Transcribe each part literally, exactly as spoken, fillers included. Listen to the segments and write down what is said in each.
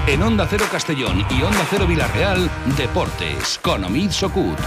En Onda Cero Castellón y Onda Cero Villarreal, Deportes, con Omid Sokut.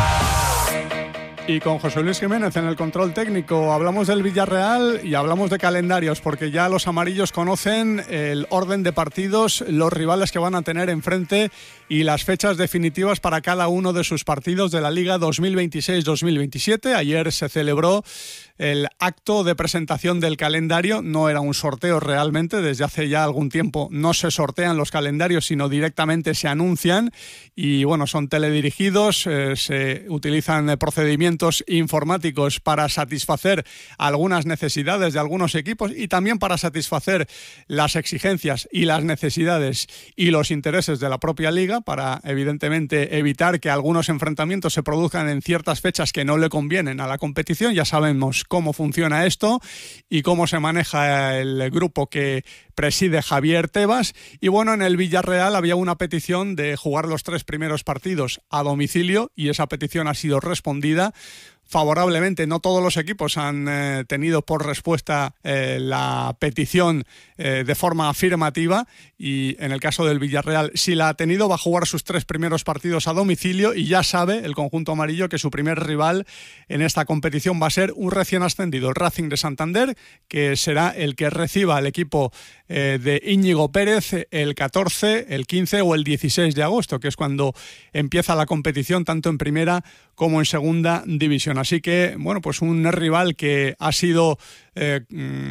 Y con José Luis Jiménez en el control técnico. Hablamos del Villarreal y hablamos de calendarios, porque ya los amarillos conocen el orden de partidos, los rivales que van a tener enfrente y las fechas definitivas para cada uno de sus partidos de la Liga dos mil veintiséis dos mil veintisiete. Ayer se celebró el acto de presentación del calendario. No era un sorteo realmente, desde hace ya algún tiempo no se sortean los calendarios, sino directamente se anuncian y bueno, son teledirigidos, eh, se utilizan procedimientos informáticos para satisfacer algunas necesidades de algunos equipos y también para satisfacer las exigencias y las necesidades y los intereses de la propia liga, para evidentemente evitar que algunos enfrentamientos se produzcan en ciertas fechas que no le convienen a la competición. Ya sabemos cómo funciona esto y cómo se maneja el grupo que preside Javier Tebas. Y bueno, en el Villarreal había una petición de jugar los tres primeros partidos a domicilio y esa petición ha sido respondida favorablemente. No todos los equipos han eh, tenido por respuesta eh, la petición eh, de forma afirmativa, y en el caso del Villarreal sí la ha tenido. Va a jugar sus tres primeros partidos a domicilio y ya sabe el conjunto amarillo que su primer rival en esta competición va a ser un recién ascendido, el Racing de Santander, que será el que reciba al equipo eh, de Íñigo Pérez el catorce, el quince o el dieciséis de agosto, que es cuando empieza la competición tanto en primera como en segunda división. Así que, bueno, pues un rival que ha sido, eh,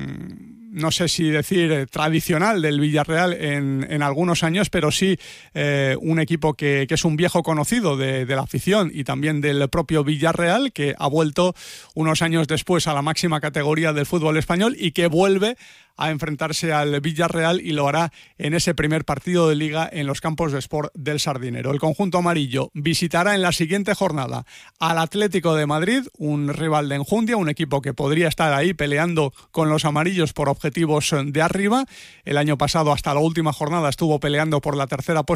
no sé si decir eh, tradicional del Villarreal en, en algunos años, pero sí eh, un equipo que, que es un viejo conocido de, de la afición y también del propio Villarreal, que ha vuelto unos años después a la máxima categoría del fútbol español y que vuelve a enfrentarse al Villarreal y lo hará en ese primer partido de Liga en los campos de Sport del Sardinero. El conjunto amarillo visitará en la siguiente jornada al Atlético de Madrid, un rival de enjundia, un equipo que podría estar ahí peleando con los amarillos por objetivos de arriba. El año pasado hasta la última jornada estuvo peleando por la tercera posición